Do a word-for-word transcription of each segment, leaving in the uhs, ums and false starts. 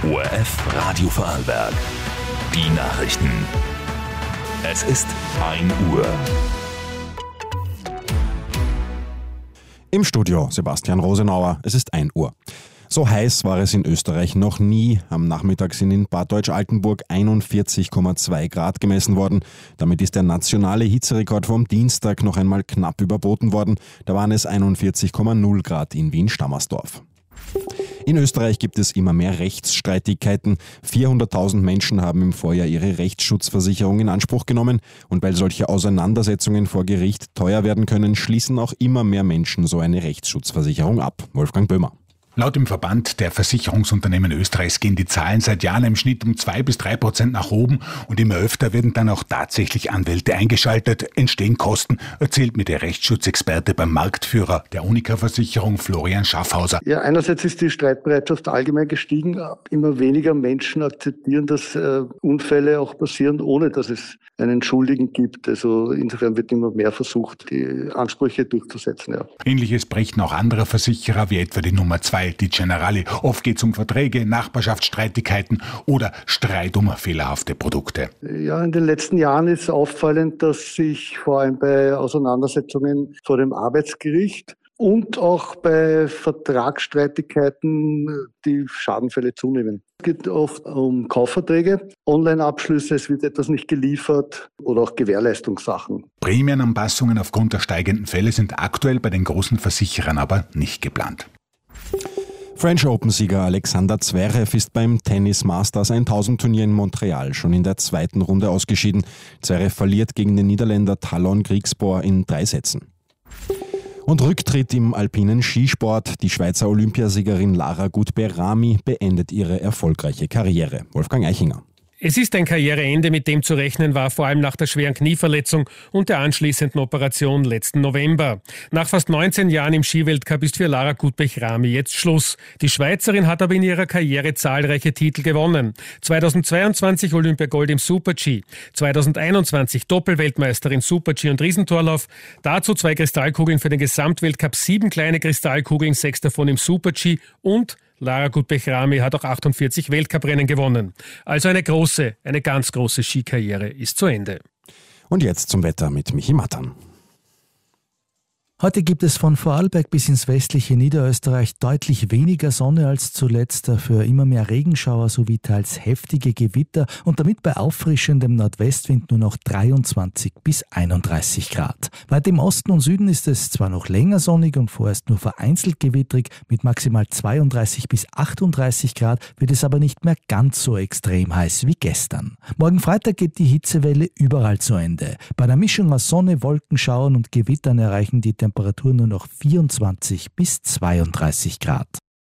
O R F Radio Vorarlberg. Die Nachrichten. Es ist ein Uhr. Im Studio Sebastian Rosenauer. Es ist ein Uhr. So heiß war es in Österreich noch nie. Am Nachmittag sind in Bad Deutsch-Altenburg einundvierzig Komma zwei Grad gemessen worden. Damit ist der nationale Hitzerekord vom Dienstag noch einmal knapp überboten worden. Da waren es einundvierzig Komma null Grad in Wien-Stammersdorf. In Österreich gibt es immer mehr Rechtsstreitigkeiten. vierhunderttausend Menschen haben im Vorjahr ihre Rechtsschutzversicherung in Anspruch genommen. Und weil solche Auseinandersetzungen vor Gericht teuer werden können, schließen auch immer mehr Menschen so eine Rechtsschutzversicherung ab. Wolfgang Böhmer. Laut dem Verband der Versicherungsunternehmen Österreichs gehen die Zahlen seit Jahren im Schnitt um zwei bis drei Prozent nach oben und immer öfter werden dann auch tatsächlich Anwälte eingeschaltet, entstehen Kosten, erzählt mir der Rechtsschutzexperte beim Marktführer der Unica-Versicherung Florian Schaffhauser. Ja, einerseits ist die Streitbereitschaft allgemein gestiegen. Immer weniger Menschen akzeptieren, dass äh, Unfälle auch passieren, ohne dass es einen Schuldigen gibt. Also insofern wird immer mehr versucht, die Ansprüche durchzusetzen. Ja. Ähnliches berichten auch andere Versicherer, wie etwa die Nummer zwei, die Generali. Oft geht es um Verträge, Nachbarschaftsstreitigkeiten oder Streit um fehlerhafte Produkte. Ja, in den letzten Jahren ist auffallend, dass sich vor allem bei Auseinandersetzungen vor dem Arbeitsgericht und auch bei Vertragsstreitigkeiten die Schadenfälle zunehmen. Es geht oft um Kaufverträge, Online-Abschlüsse, es wird etwas nicht geliefert oder auch Gewährleistungssachen. Prämienanpassungen aufgrund der steigenden Fälle sind aktuell bei den großen Versicherern aber nicht geplant. French Open-Sieger Alexander Zverev ist beim Tennis Masters tausend Turnier in Montreal schon in der zweiten Runde ausgeschieden. Zverev verliert gegen den Niederländer Talon Griekspoor in drei Sätzen. Und Rücktritt im alpinen Skisport. Die Schweizer Olympiasiegerin Lara Gut-Berami beendet ihre erfolgreiche Karriere. Wolfgang Eichinger. Es ist ein Karriereende, mit dem zu rechnen war, vor allem nach der schweren Knieverletzung und der anschließenden Operation letzten November. Nach fast neunzehn Jahren im Skiweltcup ist für Lara Gut-Berami jetzt Schluss. Die Schweizerin hat aber in ihrer Karriere zahlreiche Titel gewonnen. zweitausendzweiundzwanzig Olympiagold im Super-G, zweitausendeinundzwanzig Doppelweltmeisterin Super-G und Riesentorlauf, dazu zwei Kristallkugeln für den Gesamtweltcup, sieben kleine Kristallkugeln, sechs davon im Super-G und Lara Gut-Berami hat auch achtundvierzig Weltcuprennen gewonnen. Also eine große, eine ganz große Skikarriere ist zu Ende. Und jetzt zum Wetter mit Michi Mattern. Heute gibt es von Vorarlberg bis ins westliche Niederösterreich deutlich weniger Sonne als zuletzt, dafür immer mehr Regenschauer sowie teils heftige Gewitter und damit bei auffrischendem Nordwestwind nur noch dreiundzwanzig bis einunddreißig Grad. Weit im Osten und Süden ist es zwar noch länger sonnig und vorerst nur vereinzelt gewittrig, mit maximal zweiunddreißig bis achtunddreißig Grad wird es aber nicht mehr ganz so extrem heiß wie gestern. Morgen Freitag geht die Hitzewelle überall zu Ende. Bei einer Mischung aus Sonne, Wolkenschauern und Gewittern erreichen die Temperaturen Temperatur nur noch vierundzwanzig bis zweiunddreißig Grad.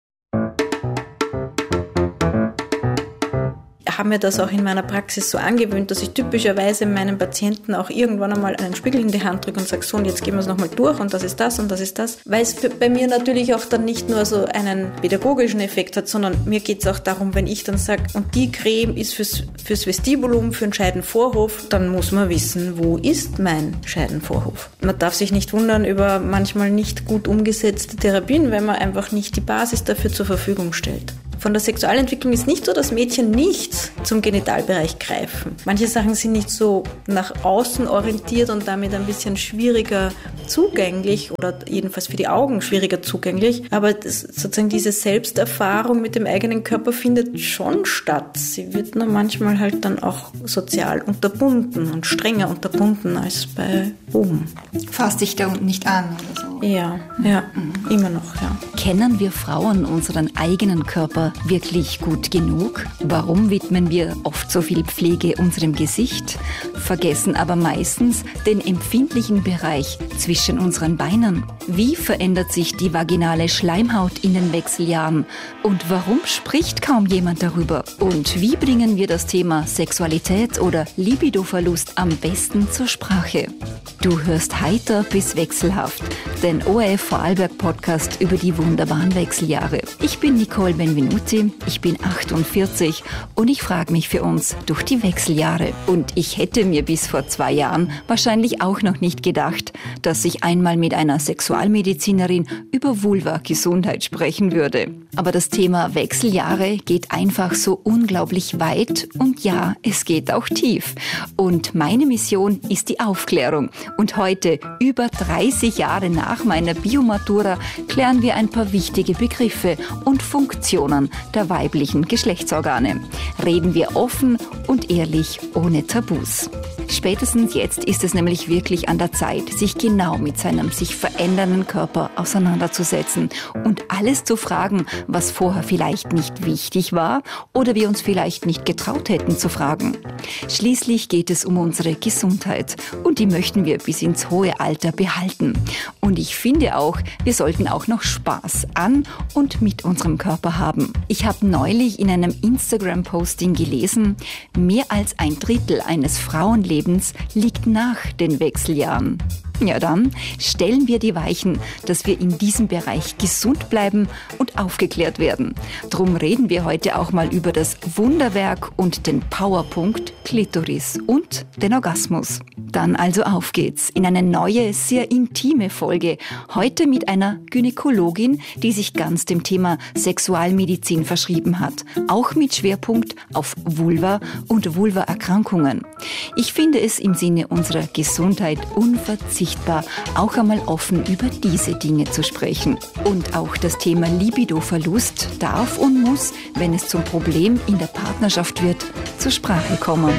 Ich habe mir das auch in meiner Praxis so angewöhnt, dass ich typischerweise meinen Patienten auch irgendwann einmal einen Spiegel in die Hand drücke und sage, so, und jetzt gehen wir es nochmal durch und das ist das und das ist das. Weil es bei mir natürlich auch dann nicht nur so einen pädagogischen Effekt hat, sondern mir geht es auch darum, wenn ich dann sage, und die Creme ist fürs, fürs Vestibulum, für den Scheidenvorhof, dann muss man wissen, wo ist mein Scheidenvorhof. Man darf sich nicht wundern über manchmal nicht gut umgesetzte Therapien, wenn man einfach nicht die Basis dafür zur Verfügung stellt. Von der Sexualentwicklung ist nicht so, dass Mädchen nicht zum Genitalbereich greifen. Manche Sachen sind nicht so nach außen orientiert und damit ein bisschen schwieriger zugänglich oder jedenfalls für die Augen schwieriger zugänglich. Aber das, sozusagen diese Selbsterfahrung mit dem eigenen Körper findet schon statt. Sie wird nur manchmal halt dann auch sozial unterbunden und strenger unterbunden als bei Buben. Fasst dich da unten nicht an oder so? Ja, ja, mhm. immer noch, ja. Kennen wir Frauen unseren eigenen Körper wirklich gut genug? Warum widmen wir oft so viel Pflege unserem Gesicht, vergessen aber meistens den empfindlichen Bereich zwischen unseren Beinen? Wie verändert sich die vaginale Schleimhaut in den Wechseljahren? Und warum spricht kaum jemand darüber? Und wie bringen wir das Thema Sexualität oder Libidoverlust am besten zur Sprache? Du hörst heiter bis wechselhaft, den O R F Vorarlberg Podcast über die wunderbaren Wechseljahre. Ich bin Nicole Benvenuti, ich bin achtundvierzig und ich frage mich für uns durch die Wechseljahre. Und ich hätte mir bis vor zwei Jahren wahrscheinlich auch noch nicht gedacht, dass ich einmal mit einer Sexualmedizinerin über Vulva-Gesundheit sprechen würde. Aber das Thema Wechseljahre geht einfach so unglaublich weit und ja, es geht auch tief. Und meine Mission ist die Aufklärung. Und heute, über dreißig Jahre nach meiner Biomatura, klären wir ein paar wichtige Begriffe und Funktionen der weiblichen Geschlechtsorgane. Reden wir offen und ehrlich, ohne Tabus. Spätestens jetzt ist es nämlich wirklich an der Zeit, sich genau mit seinem sich verändernden Körper auseinanderzusetzen und alles zu fragen, was vorher vielleicht nicht wichtig war oder wir uns vielleicht nicht getraut hätten zu fragen. Schließlich geht es um unsere Gesundheit und die möchten wir bis ins hohe Alter behalten. Und ich finde auch, wir sollten auch noch Spaß an und mit unserem Körper haben. Ich habe neulich in einem Instagram-Posting gelesen, mehr als ein Drittel eines Frauenlebens liegt nach den Wechseljahren. Ja, dann stellen wir die Weichen, dass wir in diesem Bereich gesund bleiben und aufgeklärt werden. Drum reden wir heute auch mal über das Wunderwerk und den Powerpunkt Klitoris und den Orgasmus. Dann also auf geht's in eine neue, sehr intime Folge. Heute mit einer Gynäkologin, die sich ganz dem Thema Sexualmedizin verschrieben hat. Auch mit Schwerpunkt auf Vulva und Vulvaerkrankungen. Ich finde es im Sinne unserer Gesundheit unverzichtbar, auch einmal offen über diese Dinge zu sprechen. Und auch das Thema Libidoverlust darf und muss, wenn es zum Problem in der Partnerschaft wird, zur Sprache kommen.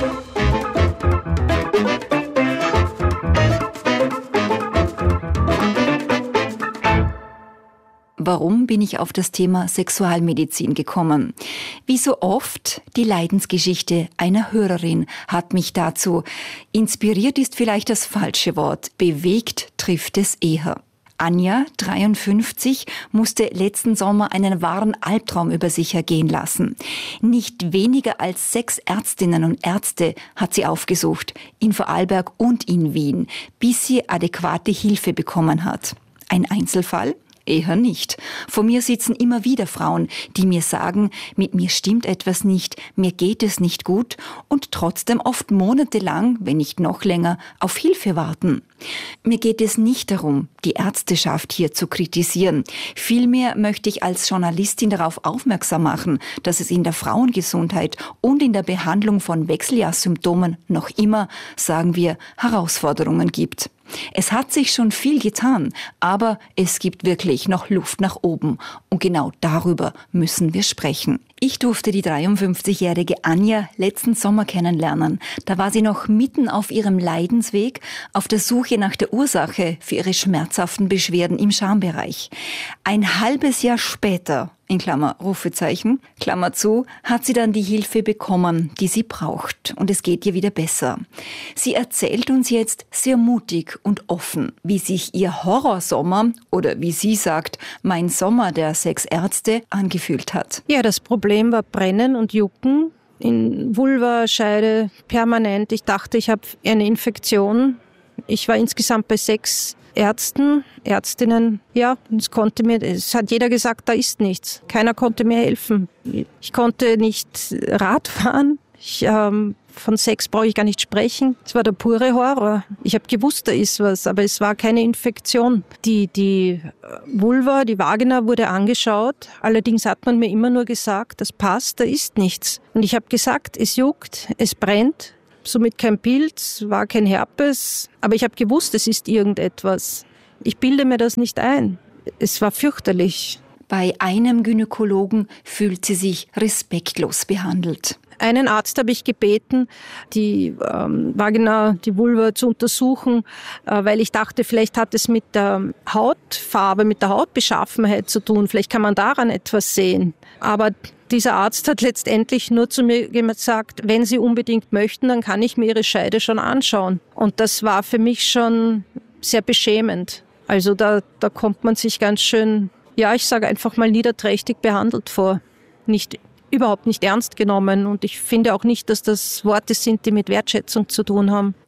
Warum bin ich auf das Thema Sexualmedizin gekommen? Wie so oft, die Leidensgeschichte einer Hörerin hat mich dazu. Inspiriert ist vielleicht das falsche Wort, bewegt trifft es eher. Anja, dreiundfünfzig, musste letzten Sommer einen wahren Albtraum über sich ergehen lassen. Nicht weniger als sechs Ärztinnen und Ärzte hat sie aufgesucht, in Vorarlberg und in Wien, bis sie adäquate Hilfe bekommen hat. Ein Einzelfall? Eher nicht. Vor mir sitzen immer wieder Frauen, die mir sagen, mit mir stimmt etwas nicht, mir geht es nicht gut und trotzdem oft monatelang, wenn nicht noch länger, auf Hilfe warten. Mir geht es nicht darum, die Ärzteschaft hier zu kritisieren. Vielmehr möchte ich als Journalistin darauf aufmerksam machen, dass es in der Frauengesundheit und in der Behandlung von Wechseljahrssymptomen noch immer, sagen wir, Herausforderungen gibt. Es hat sich schon viel getan, aber es gibt wirklich noch Luft nach oben. Und genau darüber müssen wir sprechen. Ich durfte die dreiundfünfzigjährige Anja letzten Sommer kennenlernen. Da war sie noch mitten auf ihrem Leidensweg, auf der Suche nach der Ursache für ihre schmerzhaften Beschwerden im Schambereich. Ein halbes Jahr später, in Klammer Rufezeichen, Klammer zu, hat sie dann die Hilfe bekommen, die sie braucht. Und es geht ihr wieder besser. Sie erzählt uns jetzt sehr mutig und offen, wie sich ihr Horrorsommer oder wie sie sagt, mein Sommer der sechs Ärzte angefühlt hat. Ja, das Problem war Brennen und Jucken in Vulva, Scheide, permanent. Ich dachte, ich habe eine Infektion. Ich war insgesamt bei sechs Ärzten, Ärztinnen, ja, es konnte mir, es hat jeder gesagt, da ist nichts. Keiner konnte mir helfen. Ich konnte nicht Rad fahren. Ich, ähm, von Sex brauche ich gar nicht sprechen. Es war der pure Horror. Ich habe gewusst, da ist was, aber es war keine Infektion. Die, die Vulva, die Vagina wurde angeschaut. Allerdings hat man mir immer nur gesagt, das passt, da ist nichts. Und ich habe gesagt, es juckt, es brennt. Somit kein Pilz, war kein Herpes, aber ich habe gewusst, es ist irgendetwas. Ich bilde mir das nicht ein. Es war fürchterlich. Bei einem Gynäkologen fühlt sie sich respektlos behandelt. Einen Arzt habe ich gebeten, die ähm, Vagina, die Vulva zu untersuchen, äh, weil ich dachte, vielleicht hat es mit der Hautfarbe, mit der Hautbeschaffenheit zu tun. Vielleicht kann man daran etwas sehen. Aber dieser Arzt hat letztendlich nur zu mir gesagt, wenn Sie unbedingt möchten, dann kann ich mir Ihre Scheide schon anschauen. Und das war für mich schon sehr beschämend. Also da, da kommt man sich ganz schön, ja, ich sage einfach mal niederträchtig behandelt vor. Nicht, überhaupt nicht ernst genommen. Und ich finde auch nicht, dass das Worte sind, die mit Wertschätzung zu tun haben.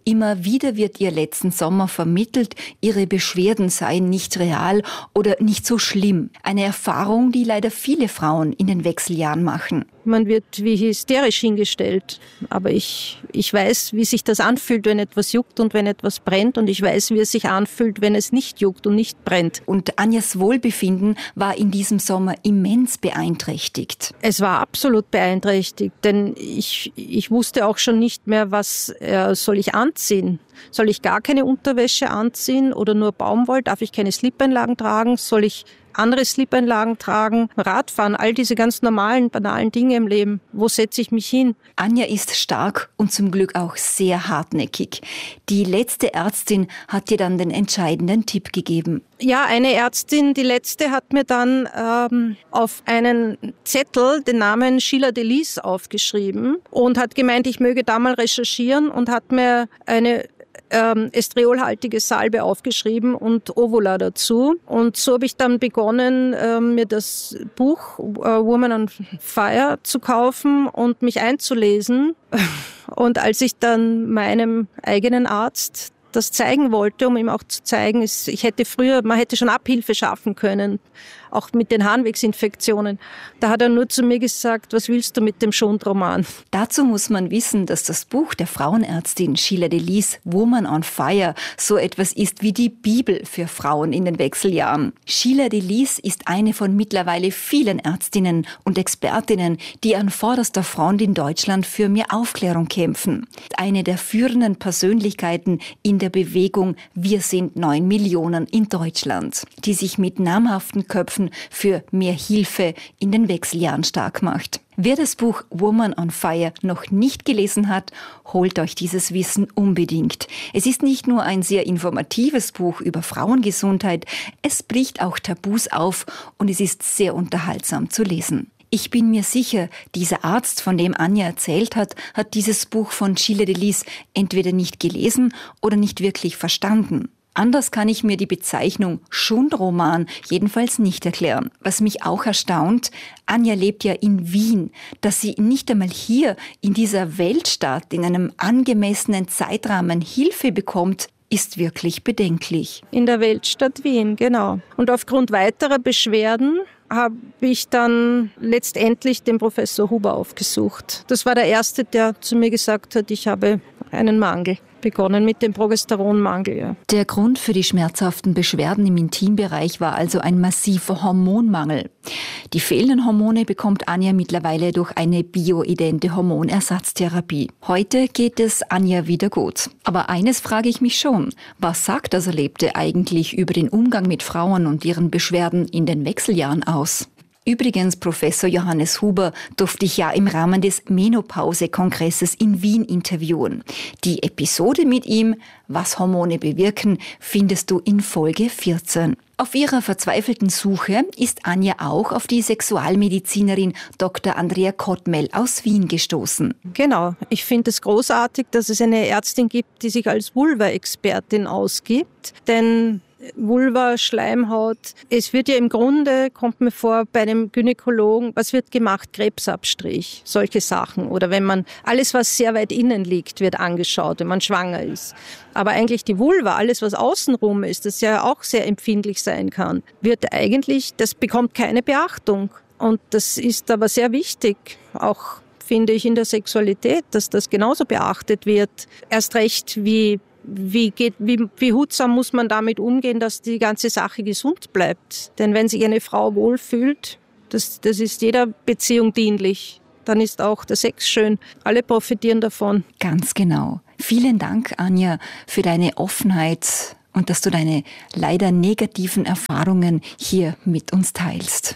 Immer wieder wird ihr letzten Sommer vermittelt, ihre Beschwerden seien nicht real oder nicht so schlimm. Eine Erfahrung, die leider viele Frauen in den Wechseljahren machen. Man wird wie hysterisch hingestellt, aber ich, ich weiß, wie sich das anfühlt, wenn etwas juckt und wenn etwas brennt, und ich weiß, wie es sich anfühlt, wenn es nicht juckt und nicht brennt. Und Anjas Wohlbefinden war in diesem Sommer immens beeinträchtigt. Es war absolut beeinträchtigt, denn ich, ich wusste auch schon nicht mehr, was äh, soll ich anziehen. Soll ich gar keine Unterwäsche anziehen oder nur Baumwoll? Darf ich keine Slip-Einlagen tragen? Soll ich andere Slip-Einlagen tragen? Radfahren, all diese ganz normalen, banalen Dinge im Leben. Wo setze ich mich hin? Anja ist stark und zum Glück auch sehr hartnäckig. Die letzte Ärztin hat ihr dann den entscheidenden Tipp gegeben. Ja, eine Ärztin, die letzte, hat mir dann ähm, auf einen Zettel den Namen Sheila Delis aufgeschrieben und hat gemeint, ich möge da mal recherchieren, und hat mir eine ähm, estriolhaltige Salbe aufgeschrieben und Ovula dazu. Und so habe ich dann begonnen, ähm, mir das Buch äh, Woman on Fire zu kaufen und mich einzulesen. Und als ich dann meinem eigenen Arzt das zeigen wollte, um ihm auch zu zeigen, ich hätte früher, man hätte schon Abhilfe schaffen können, auch mit den Harnwegsinfektionen. Da hat er nur zu mir gesagt, was willst du mit dem Schundroman? Dazu muss man wissen, dass das Buch der Frauenärztin Sheila Delis, Woman on Fire, so etwas ist wie die Bibel für Frauen in den Wechseljahren. Sheila Delis ist eine von mittlerweile vielen Ärztinnen und Expertinnen, die an vorderster Front in Deutschland für mehr Aufklärung kämpfen. Eine der führenden Persönlichkeiten in der Bewegung Wir sind neun Millionen in Deutschland, die sich mit namhaften Köpfen für mehr Hilfe in den Wechseljahren stark macht. Wer das Buch Woman on Fire noch nicht gelesen hat, holt euch dieses Wissen unbedingt. Es ist nicht nur ein sehr informatives Buch über Frauengesundheit, es bricht auch Tabus auf und es ist sehr unterhaltsam zu lesen. Ich bin mir sicher, dieser Arzt, von dem Anja erzählt hat, hat dieses Buch von Sheila Delis entweder nicht gelesen oder nicht wirklich verstanden. Anders kann ich mir die Bezeichnung Schundroman jedenfalls nicht erklären. Was mich auch erstaunt, Anja lebt ja in Wien. Dass sie nicht einmal hier in dieser Weltstadt in einem angemessenen Zeitrahmen Hilfe bekommt, ist wirklich bedenklich. In der Weltstadt Wien, genau. Und aufgrund weiterer Beschwerden habe ich dann letztendlich den Professor Huber aufgesucht. Das war der Erste, der zu mir gesagt hat, ich habe einen Mangel. Begonnen mit dem Progesteronmangel. Ja. Der Grund für die schmerzhaften Beschwerden im Intimbereich war also ein massiver Hormonmangel. Die fehlenden Hormone bekommt Anja mittlerweile durch eine bioidente Hormonersatztherapie. Heute geht es Anja wieder gut. Aber eines frage ich mich schon, was sagt das Erlebte eigentlich über den Umgang mit Frauen und ihren Beschwerden in den Wechseljahren aus? Übrigens, Professor Johannes Huber durfte ich ja im Rahmen des Menopause-Kongresses in Wien interviewen. Die Episode mit ihm, was Hormone bewirken, findest du in Folge vierzehn. Auf ihrer verzweifelten Suche ist Anja auch auf die Sexualmedizinerin Doktor Andrea Kottmel aus Wien gestoßen. Genau, ich finde es großartig, dass es eine Ärztin gibt, die sich als Vulva-Expertin ausgibt, denn Vulva, Schleimhaut. Es wird ja im Grunde, kommt mir vor, bei einem Gynäkologen, was wird gemacht? Krebsabstrich, solche Sachen. Oder wenn man, alles was sehr weit innen liegt, wird angeschaut, wenn man schwanger ist. Aber eigentlich die Vulva, alles was außenrum ist, das ja auch sehr empfindlich sein kann, wird eigentlich, das bekommt keine Beachtung. Und das ist aber sehr wichtig, auch finde ich in der Sexualität, dass das genauso beachtet wird. Erst recht wie Wie, geht, wie, wie hutsam muss man damit umgehen, dass die ganze Sache gesund bleibt? Denn wenn sich eine Frau wohlfühlt, das, das ist jeder Beziehung dienlich. Dann ist auch der Sex schön. Alle profitieren davon. Ganz genau. Vielen Dank, Anja, für deine Offenheit und dass du deine leider negativen Erfahrungen hier mit uns teilst.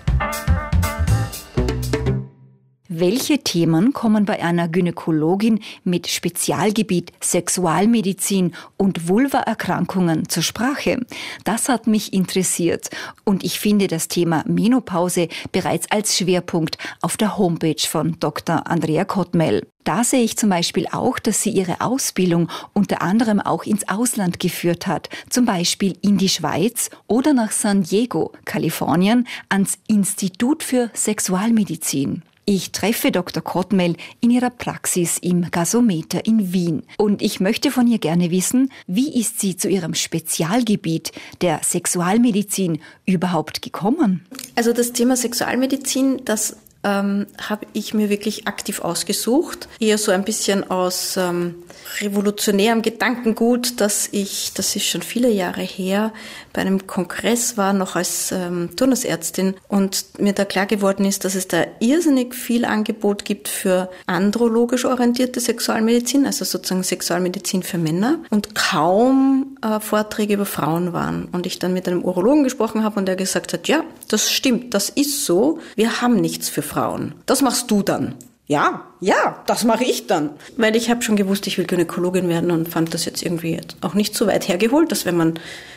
Welche Themen kommen bei einer Gynäkologin mit Spezialgebiet Sexualmedizin und Vulvaerkrankungen zur Sprache? Das hat mich interessiert und ich finde das Thema Menopause bereits als Schwerpunkt auf der Homepage von Doktor Andrea Kottmel. Da sehe ich zum Beispiel auch, dass sie ihre Ausbildung unter anderem auch ins Ausland geführt hat, zum Beispiel in die Schweiz oder nach San Diego, Kalifornien, ans Institut für Sexualmedizin. Ich treffe Doktor Kottmel in ihrer Praxis im Gasometer in Wien. Und ich möchte von ihr gerne wissen, wie ist sie zu ihrem Spezialgebiet der Sexualmedizin überhaupt gekommen? Also das Thema Sexualmedizin, das ähm, habe ich mir wirklich aktiv ausgesucht. Eher so ein bisschen aus ähm, revolutionärem Gedankengut, dass ich, das ist schon viele Jahre her, bei einem Kongress war, noch als ähm, Turnusärztin und mir da klar geworden ist, dass es da irrsinnig viel Angebot gibt für andrologisch orientierte Sexualmedizin, also sozusagen Sexualmedizin für Männer und kaum äh, Vorträge über Frauen waren. Und ich dann mit einem Urologen gesprochen habe und der gesagt hat, ja, das stimmt, das ist so, wir haben nichts für Frauen. Das machst du dann. Ja, ja, das mache ich dann. Weil ich habe schon gewusst, ich will Gynäkologin werden und fand das jetzt irgendwie auch nicht so weit hergeholt, dass wenn man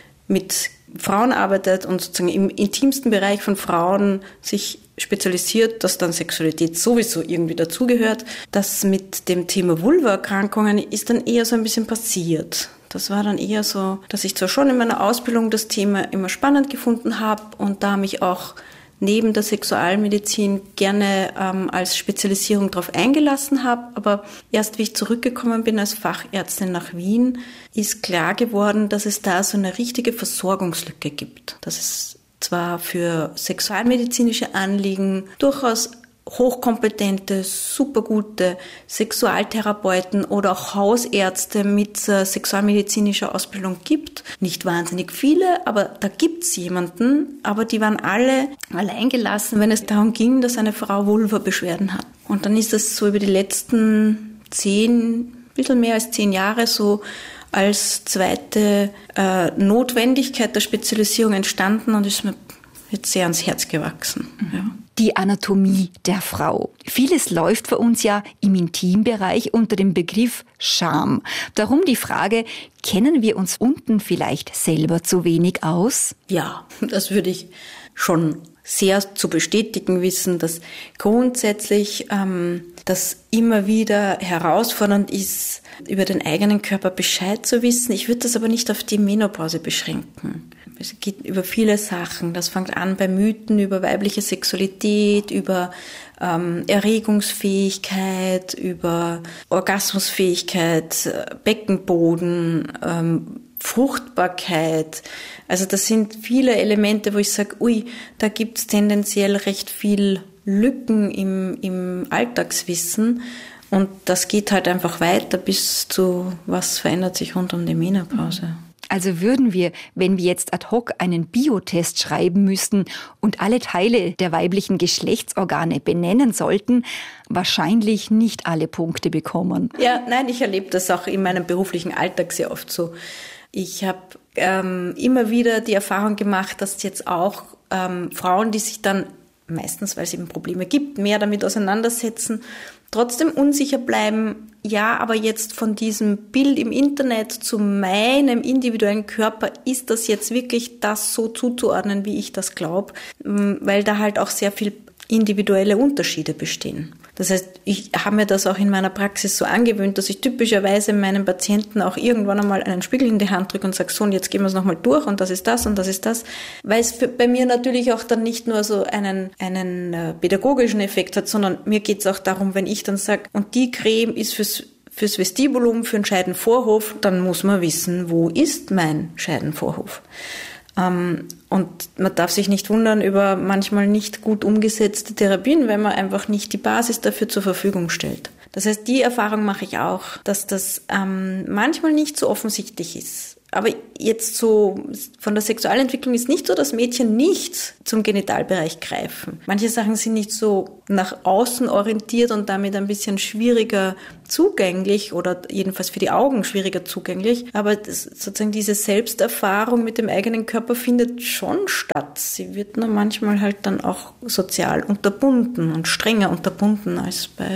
mit Frauen arbeitet und sozusagen im intimsten Bereich von Frauen sich spezialisiert, dass dann Sexualität sowieso irgendwie dazugehört. Das mit dem Thema Vulvaerkrankungen ist dann eher so ein bisschen passiert. Das war dann eher so, dass ich zwar schon in meiner Ausbildung das Thema immer spannend gefunden habe und da mich auch neben der Sexualmedizin gerne ähm, als Spezialisierung darauf eingelassen habe. Aber erst wie ich zurückgekommen bin als Fachärztin nach Wien, ist klar geworden, dass es da so eine richtige Versorgungslücke gibt. Dass es zwar für sexualmedizinische Anliegen durchaus hochkompetente, supergute Sexualtherapeuten oder auch Hausärzte mit äh, sexualmedizinischer Ausbildung gibt. Nicht wahnsinnig viele, aber da gibt's jemanden. Aber die waren alle alleingelassen, wenn es darum ging, dass eine Frau Vulva-Beschwerden hat. Und dann ist das so über die letzten zehn, ein bisschen mehr als zehn Jahre so als zweite äh, Notwendigkeit der Spezialisierung entstanden und ist mir jetzt sehr ans Herz gewachsen. Ja. Die Anatomie der Frau. Vieles läuft für uns ja im Intimbereich unter dem Begriff Scham. Darum die Frage, kennen wir uns unten vielleicht selber zu wenig aus? Ja, das würde ich schon sehr zu bestätigen wissen, dass grundsätzlich ähm, das immer wieder herausfordernd ist, über den eigenen Körper Bescheid zu wissen. Ich würde das aber nicht auf die Menopause beschränken. Es geht über viele Sachen. Das fängt an bei Mythen über weibliche Sexualität, über ähm, Erregungsfähigkeit, über Orgasmusfähigkeit, Beckenboden, ähm, Fruchtbarkeit. Also das sind viele Elemente, wo ich sage, ui, da gibt es tendenziell recht viel Lücken im, im Alltagswissen. Und das geht halt einfach weiter bis zu, was verändert sich rund um die Menopause. Also würden wir, wenn wir jetzt ad hoc einen Biotest schreiben müssten und alle Teile der weiblichen Geschlechtsorgane benennen sollten, wahrscheinlich nicht alle Punkte bekommen. Ja, nein, ich erlebe das auch in meinem beruflichen Alltag sehr oft so. Ich habe ähm, immer wieder die Erfahrung gemacht, dass jetzt auch ähm, Frauen, die sich dann meistens, weil es eben Probleme gibt, mehr damit auseinandersetzen, trotzdem unsicher bleiben, ja, aber jetzt von diesem Bild im Internet zu meinem individuellen Körper, ist das jetzt wirklich das so zuzuordnen, wie ich das glaube, weil da halt auch sehr viel individuelle Unterschiede bestehen. Das heißt, ich habe mir das auch in meiner Praxis so angewöhnt, dass ich typischerweise meinen Patienten auch irgendwann einmal einen Spiegel in die Hand drücke und sage, so, und jetzt gehen wir es nochmal durch und das ist das und das ist das. Weil es für, bei mir natürlich auch dann nicht nur so einen, einen äh, pädagogischen Effekt hat, sondern mir geht es auch darum, wenn ich dann sage, und die Creme ist fürs, fürs Vestibulum, für den Scheidenvorhof, dann muss man wissen, wo ist mein Scheidenvorhof. Und man darf sich nicht wundern über manchmal nicht gut umgesetzte Therapien, wenn man einfach nicht die Basis dafür zur Verfügung stellt. Das heißt, die Erfahrung mache ich auch, dass das ähm, manchmal nicht so offensichtlich ist. Aber jetzt so von der Sexualentwicklung ist nicht so, dass Mädchen nicht zum Genitalbereich greifen. Manche Sachen sind nicht so nach außen orientiert und damit ein bisschen schwieriger zugänglich oder jedenfalls für die Augen schwieriger zugänglich. Aber das, sozusagen diese Selbsterfahrung mit dem eigenen Körper findet schon statt. Sie wird nur manchmal halt dann auch sozial unterbunden und strenger unterbunden als bei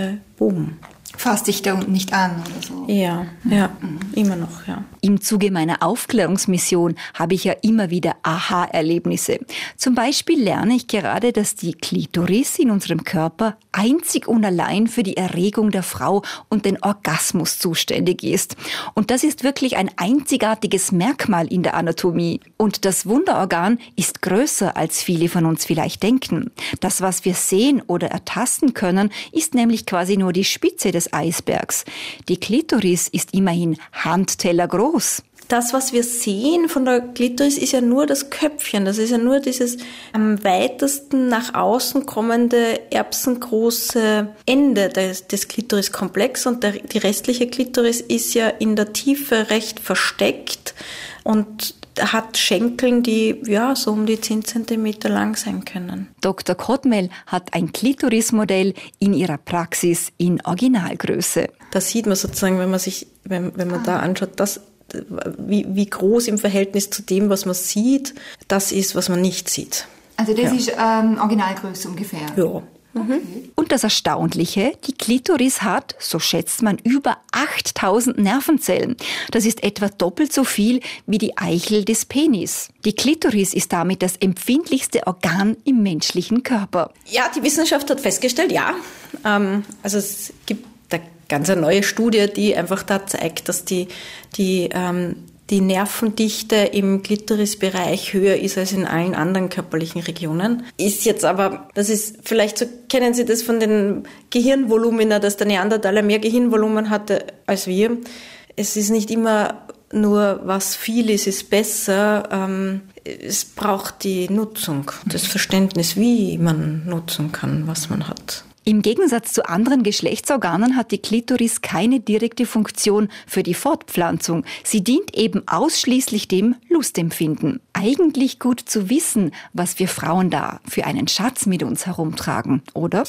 Buben. Fasst dich da nicht an oder so? Ja, ja, mhm. immer noch, ja. Im Zuge meiner Aufklärungsmission habe ich ja immer wieder Aha-Erlebnisse. Zum Beispiel lerne ich gerade, dass die Klitoris in unserem Körper einzig und allein für die Erregung der Frau und den Orgasmus zuständig ist. Und das ist wirklich ein einzigartiges Merkmal in der Anatomie. Und das Wunderorgan ist größer, als viele von uns vielleicht denken. Das, was wir sehen oder ertasten können, ist nämlich quasi nur die Spitze des Eisbergs. Die Klitoris ist immerhin Handteller groß. Das, was wir sehen von der Klitoris, ist ja nur das Köpfchen. Das ist ja nur dieses am weitesten nach außen kommende erbsengroße Ende des, des Klitoriskomplex. Und der, die restliche Klitoris ist ja in der Tiefe recht versteckt und hat Schenkeln, die ja so um die zehn Zentimeter lang sein können. Doktor Kottmel hat ein Klitorismodell in ihrer Praxis in Originalgröße. Da sieht man sozusagen, wenn man sich, wenn, wenn man da anschaut, das, wie, wie groß im Verhältnis zu dem, was man sieht, das ist, was man nicht sieht. Also das ja. ist ähm, Originalgröße ungefähr? Ja. Okay. Und das Erstaunliche, die Klitoris hat, so schätzt man, über achttausend Nervenzellen. Das ist etwa doppelt so viel wie die Eichel des Penis. Die Klitoris ist damit das empfindlichste Organ im menschlichen Körper. Ja, die Wissenschaft hat festgestellt, ja. Ähm, also es gibt da ganz eine neue Studie, die einfach da zeigt, dass die, die ähm, die Nervendichte im Klitorisbereich höher ist als in allen anderen körperlichen Regionen. Ist jetzt aber, das ist vielleicht so, kennen Sie das von den Gehirnvolumina, dass der Neandertaler mehr Gehirnvolumen hatte als wir. Es ist nicht immer nur, was viel ist, ist besser. Ähm, es braucht die Nutzung, das Verständnis, wie man nutzen kann, was man hat. Im Gegensatz zu anderen Geschlechtsorganen hat die Klitoris keine direkte Funktion für die Fortpflanzung. Sie dient eben ausschließlich dem Lustempfinden. Eigentlich gut zu wissen, was wir Frauen da für einen Schatz mit uns herumtragen, oder?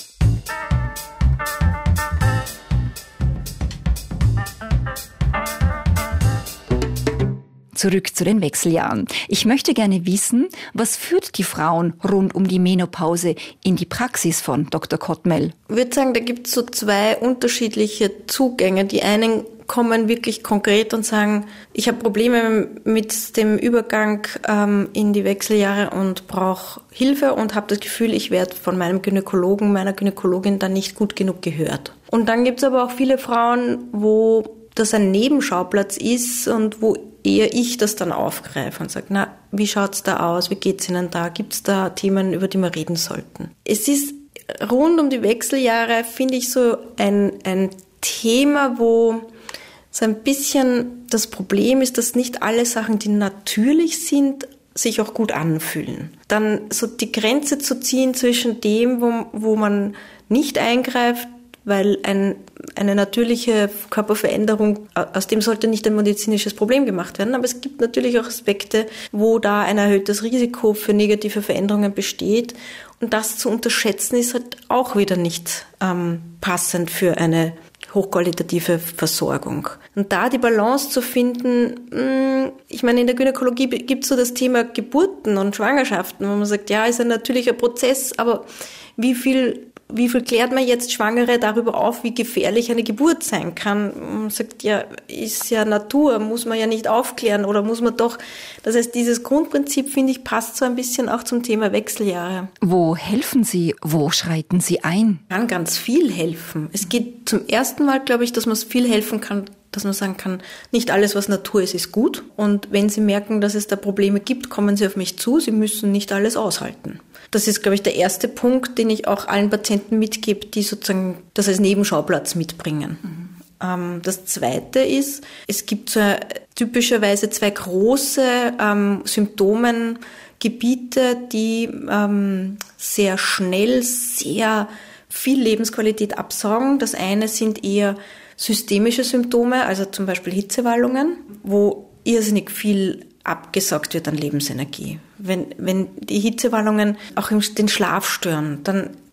Zurück zu den Wechseljahren. Ich möchte gerne wissen, was führt die Frauen rund um die Menopause in die Praxis von Doktor Kottmel? Ich würde sagen, da gibt es so zwei unterschiedliche Zugänge. Die einen kommen wirklich konkret und sagen, ich habe Probleme mit dem Übergang ähm, in die Wechseljahre und brauche Hilfe und habe das Gefühl, ich werde von meinem Gynäkologen, meiner Gynäkologin dann nicht gut genug gehört. Und dann gibt es aber auch viele Frauen, wo das ein Nebenschauplatz ist und wo eher ich das dann aufgreife und sage, na, wie schaut's da aus, wie geht's Ihnen da, gibt's da Themen, über die wir reden sollten? Es ist rund um die Wechseljahre, finde ich, so ein, ein Thema, wo so ein bisschen das Problem ist, dass nicht alle Sachen, die natürlich sind, sich auch gut anfühlen. Dann so die Grenze zu ziehen zwischen dem, wo, wo man nicht eingreift, weil ein, eine natürliche Körperveränderung, aus dem sollte nicht ein medizinisches Problem gemacht werden. Aber es gibt natürlich auch Aspekte, wo da ein erhöhtes Risiko für negative Veränderungen besteht. Und das zu unterschätzen ist halt auch wieder nicht ähm, passend für eine hochqualitative Versorgung. Und da die Balance zu finden, mh, ich meine, in der Gynäkologie gibt es so das Thema Geburten und Schwangerschaften, wo man sagt, ja, ist ein natürlicher Prozess, aber wie viel Wie viel klärt man jetzt Schwangere darüber auf, wie gefährlich eine Geburt sein kann? Man sagt, ja, ist ja Natur, muss man ja nicht aufklären oder muss man doch. Das heißt, dieses Grundprinzip, finde ich, passt so ein bisschen auch zum Thema Wechseljahre. Wo helfen Sie? Wo schreiten Sie ein? Kann ganz viel helfen. Es geht zum ersten Mal, glaube ich, dass man viel helfen kann, dass man sagen kann, nicht alles, was Natur ist, ist gut. Und wenn Sie merken, dass es da Probleme gibt, kommen Sie auf mich zu. Sie müssen nicht alles aushalten. Das ist, glaube ich, der erste Punkt, den ich auch allen Patienten mitgebe, die sozusagen das als Nebenschauplatz mitbringen. Mhm. Ähm, das Zweite ist, es gibt so typischerweise zwei große ähm, Symptomengebiete, die ähm, sehr schnell, sehr viel Lebensqualität absaugen. Das eine sind eher systemische Symptome, also zum Beispiel Hitzewallungen, wo irrsinnig viel abgesaugt wird an Lebensenergie. Wenn, wenn die Hitzewallungen auch den Schlaf stören, dann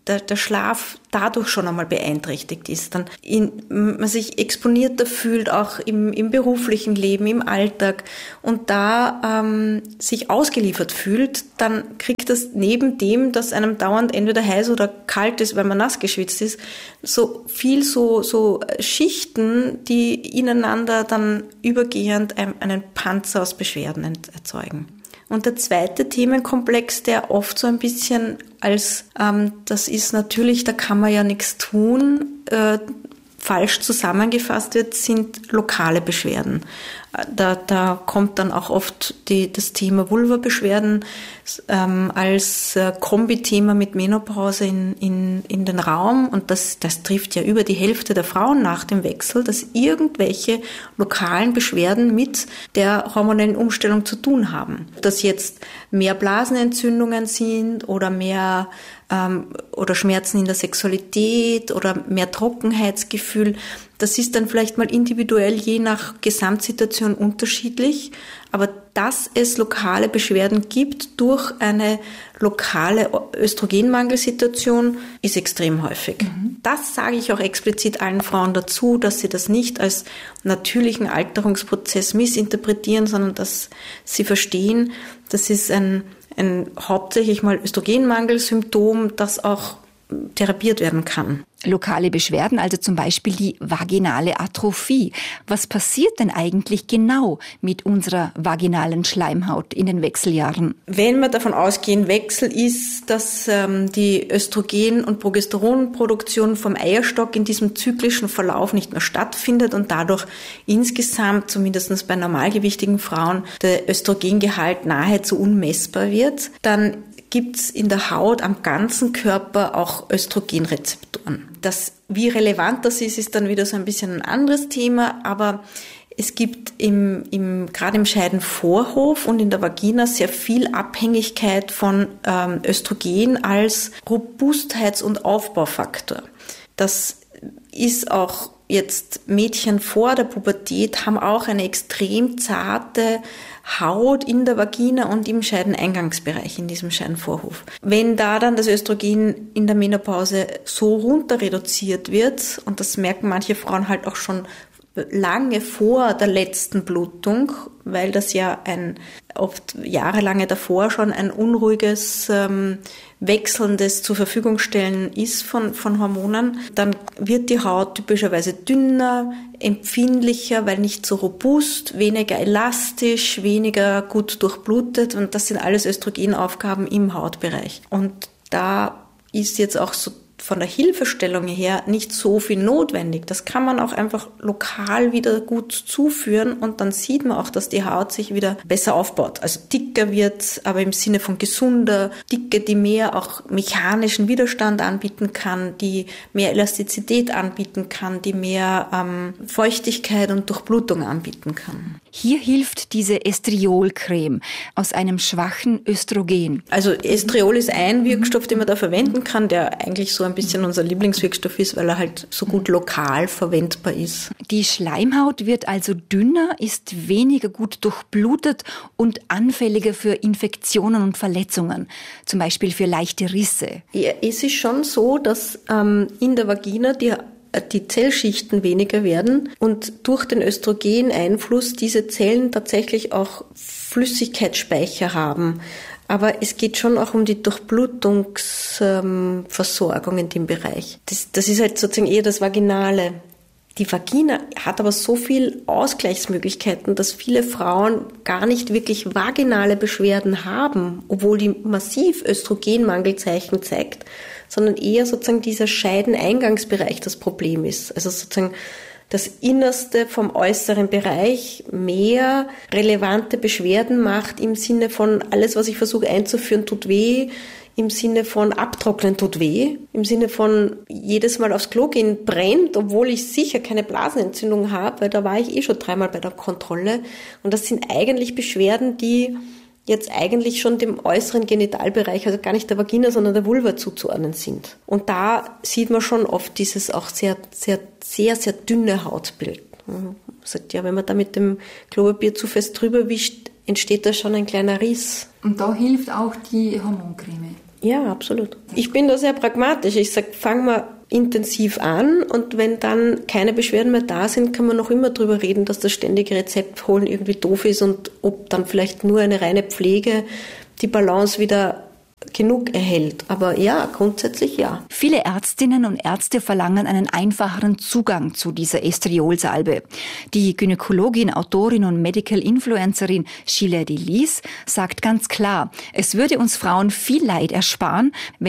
der, der Schlaf dadurch schon einmal beeinträchtigt ist, dann in, man sich exponierter fühlt, auch im, im beruflichen Leben, im Alltag und da ähm, sich ausgeliefert fühlt, dann kriegt das neben dem, dass einem dauernd entweder heiß oder kalt ist, weil man nass geschwitzt ist, so viel so, so Schichten, die ineinander dann übergehend einen, einen Panzer aus Beschwerden erzeugen. Und der zweite Themenkomplex, der oft so ein bisschen als, ähm, das ist natürlich, da kann man ja nichts tun, äh, falsch zusammengefasst wird, sind lokale Beschwerden. Da, da kommt dann auch oft die, das Thema Vulva-Beschwerden ähm, als äh, Kombithema mit Menopause in, in, in den Raum. Und das, das trifft ja über die Hälfte der Frauen nach dem Wechsel, dass irgendwelche lokalen Beschwerden mit der hormonellen Umstellung zu tun haben. Dass jetzt mehr Blasenentzündungen sind oder mehr ähm, oder Schmerzen in der Sexualität oder mehr Trockenheitsgefühl. Das ist dann vielleicht mal individuell je nach Gesamtsituation unterschiedlich, aber dass es lokale Beschwerden gibt durch eine lokale Östrogenmangelsituation, ist extrem häufig. Mhm. Das sage ich auch explizit allen Frauen dazu, dass sie das nicht als natürlichen Alterungsprozess missinterpretieren, sondern dass sie verstehen, das ist ein, ein hauptsächlich mal Östrogenmangelsymptom, das auch therapiert werden kann. Lokale Beschwerden, also zum Beispiel die vaginale Atrophie. Was passiert denn eigentlich genau mit unserer vaginalen Schleimhaut in den Wechseljahren? Wenn wir davon ausgehen, Wechsel ist, dass ähm, die Östrogen- und Progesteronproduktion vom Eierstock in diesem zyklischen Verlauf nicht mehr stattfindet und dadurch insgesamt, zumindest bei normalgewichtigen Frauen, der Östrogengehalt nahezu unmessbar wird, dann gibt es in der Haut am ganzen Körper auch Östrogenrezeptoren. Das, wie relevant das ist, ist dann wieder so ein bisschen ein anderes Thema, aber es gibt im, im, gerade im Scheidenvorhof und in der Vagina sehr viel Abhängigkeit von ähm, Östrogen als Robustheits- und Aufbaufaktor. Das ist auch jetzt Mädchen vor der Pubertät haben auch eine extrem zarte Haut in der Vagina und im Scheideneingangsbereich, in diesem Scheidenvorhof. Wenn da dann das Östrogen in der Menopause so runter reduziert wird, und das merken manche Frauen halt auch schon lange vor der letzten Blutung, weil das ja ein oft jahrelange davor schon ein unruhiges, ähm, wechselndes zur Verfügung stellen ist von, von Hormonen, dann wird die Haut typischerweise dünner, empfindlicher, weil nicht so robust, weniger elastisch, weniger gut durchblutet und das sind alles Östrogenaufgaben im Hautbereich. Und da ist jetzt auch so von der Hilfestellung her nicht so viel notwendig. Das kann man auch einfach lokal wieder gut zuführen und dann sieht man auch, dass die Haut sich wieder besser aufbaut. Also dicker wird, aber im Sinne von gesunder, dicke, die mehr auch mechanischen Widerstand anbieten kann, die mehr Elastizität anbieten kann, die mehr ähm, Feuchtigkeit und Durchblutung anbieten kann. Hier hilft diese Estriolcreme aus einem schwachen Östrogen. Also Estriol ist ein Wirkstoff, den man da verwenden kann, der eigentlich so ein bisschen unser Lieblingswirkstoff ist, weil er halt so gut lokal verwendbar ist. Die Schleimhaut wird also dünner, ist weniger gut durchblutet und anfälliger für Infektionen und Verletzungen, zum Beispiel für leichte Risse. Ja, es ist schon so, dass ähm, in der Vagina die die Zellschichten weniger werden und durch den Östrogeneinfluss diese Zellen tatsächlich auch Flüssigkeitsspeicher haben. Aber es geht schon auch um die Durchblutungsversorgung in dem Bereich. Das, das ist halt sozusagen eher das Vaginale. Die Vagina hat aber so viel Ausgleichsmöglichkeiten, dass viele Frauen gar nicht wirklich vaginale Beschwerden haben, obwohl die massiv Östrogenmangelzeichen zeigt, sondern eher sozusagen dieser Scheideneingangsbereich das Problem ist. Also sozusagen das Innerste vom äußeren Bereich mehr relevante Beschwerden macht im Sinne von alles, was ich versuche einzuführen, tut weh, im Sinne von abtrocknen tut weh, im Sinne von jedes Mal aufs Klo gehen brennt, obwohl ich sicher keine Blasenentzündung habe, weil da war ich eh schon dreimal bei der Kontrolle. Und das sind eigentlich Beschwerden, die jetzt eigentlich schon dem äußeren Genitalbereich, also gar nicht der Vagina, sondern der Vulva zuzuordnen sind. Und da sieht man schon oft dieses auch sehr, sehr, sehr, sehr dünne Hautbild. Man sagt ja, wenn man da mit dem Klopapier zu fest drüber wischt, entsteht da schon ein kleiner Riss. Und da hilft auch die Hormoncreme? Ja, absolut. Ich bin da sehr pragmatisch. Ich sage, fangen wir intensiv an und wenn dann keine Beschwerden mehr da sind, kann man noch immer drüber reden, dass das ständige Rezept holen irgendwie doof ist und ob dann vielleicht nur eine reine Pflege die Balance wieder genug erhält. Aber ja, grundsätzlich ja. Viele Ärztinnen und Ärzte verlangen einen einfacheren Zugang zu dieser Estriolsalbe. Die Gynäkologin, Autorin und Medical Influencerin Sheila Delis sagt ganz klar, es würde uns Frauen viel Leid ersparen, wenn